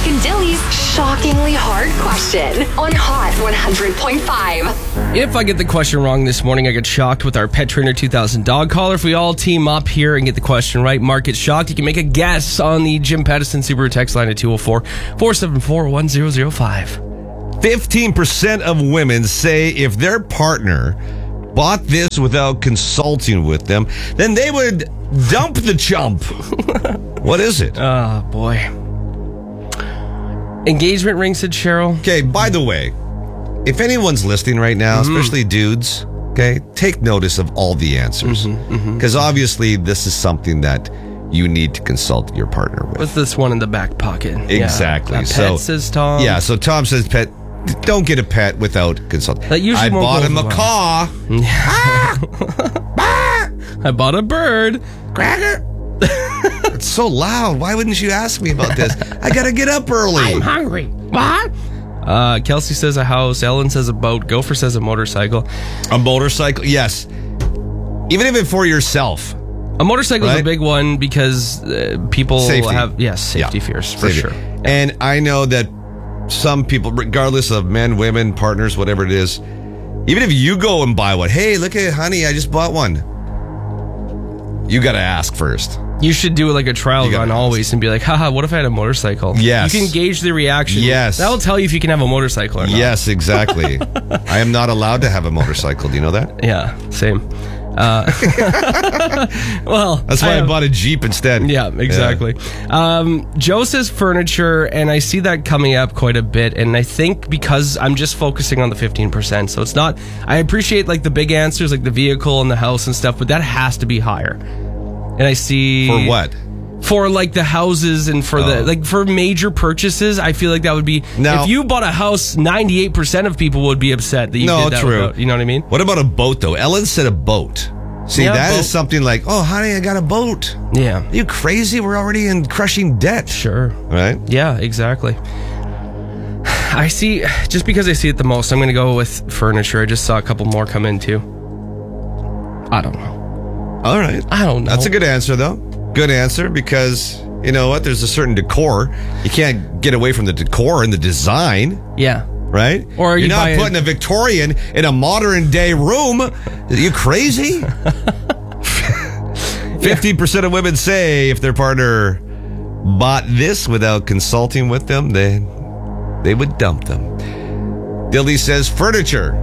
and Dilly's shockingly hard question on Hot 100.5. If I get the question wrong this morning, I get shocked with our Pet Trainer 2000 dog collar. If we all team up here and get the question right, Mark gets shocked. You can make a guess on the Jim Pattison Subaru text line at 204-474-1005. 15% of women say if their partner bought this without consulting with them, then they would dump the chump. What is it? Oh, boy. Engagement ring, said Cheryl. Okay, by the way, if anyone's listening right now, especially dudes, okay, take notice of all the answers. Because obviously this is something that you need to consult your partner with. What's this one in the back pocket? Exactly. Yeah. A pet, So, says Tom. Yeah, so Tom says pet. Don't get a pet without consulting. That usually I won't bought go a macaw. I bought a bird. Cracker. It's so loud. Why wouldn't you ask me about this? I gotta get up early. I'm hungry. What? Kelsey says a house. Ellen says a boat. Gopher says a motorcycle. A motorcycle, yes. Even if it's for yourself. A motorcycle is Right? a big one because people Safety. have safety fears for Safety. sure. And I know that some people, regardless of men, women, partners, whatever it is, even if you go and buy one, hey, look at honey, I just bought one. You got to ask first. You should do like a trial You gotta run ask. always and be like, haha, what if I had a motorcycle? Yes. You can gauge the reaction. Yes. That will tell you if you can have a motorcycle or not. Yes, exactly. I am not allowed to have a motorcycle. Do you know that? Yeah, same. Well, That's why I bought a Jeep instead. Yeah, exactly. Joe says furniture, and I see that coming up quite a bit. And I think because I'm just focusing on the 15%, so it's not. I appreciate like the big answers, like the vehicle and the house and stuff, but that has to be higher. And I see For what? For like the houses and for the like for major purchases, I feel like that would be. Now- if you bought a house, 98% of people would be upset that you No, did that. true. Without, you know what I mean? What about a boat, though? Ellen said a boat. See, Yeah, that boat. is something like, oh, honey, I got a boat. Yeah. Are you crazy? We're already in crushing debt. Sure. Right? Yeah, exactly. I see, just because I see it the most, I'm going to go with furniture. I just saw a couple more come in too. I don't know. All right. I don't know. That's a good answer, though. Good answer, because you know what? There's a certain decor. You can't get away from the decor and the design, Yeah. right? Or you're you not buy a- putting a Victorian in a modern day room. Are you crazy? 50% of women say if their partner bought this without consulting with them, then they would dump them. Dilly says furniture.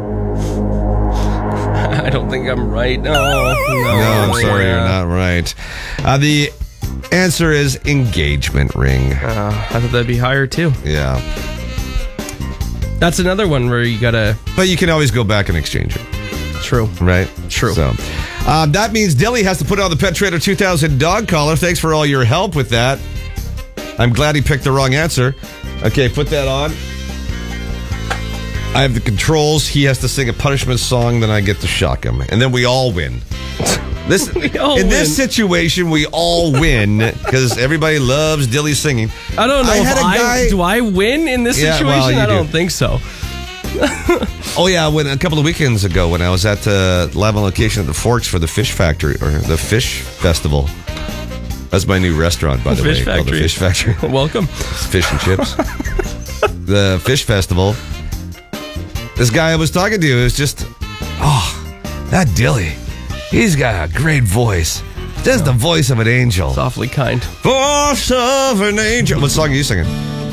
I don't think I'm right. No, No, I'm sorry, you're not right. The answer is engagement ring. I thought that'd be higher too. Yeah. That's another one where you gotta. But you can always go back and exchange it, True. right? True. So that means Dilly has to put on the Pet Trader 2000 dog collar. Thanks for all your help with that. I'm glad he picked the wrong answer. Okay, put that on. I have the controls. He has to sing a punishment song, then I get to shock him. And then we all win. This all in this win. situation, we all win because everybody loves Dilly singing. I don't know I if had a guy. do I win in this Yeah, situation? well, you I do. don't think so. Oh yeah, when a couple of weekends ago, when I was at live on location at the Forks for the Fish Factory or the Fish Festival. That's my new restaurant, by the way, called the Fish Factory. Welcome. It's fish and chips. The Fish Festival. This guy I was talking to is just, that Dilly. He's got a great voice. That's the voice of an angel. Awfully kind. Voice of an angel. What song are you singing?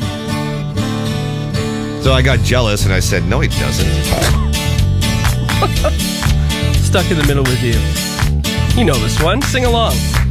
So I got jealous and I said, no, he doesn't. Stuck in the middle with you. You know this one. Sing along.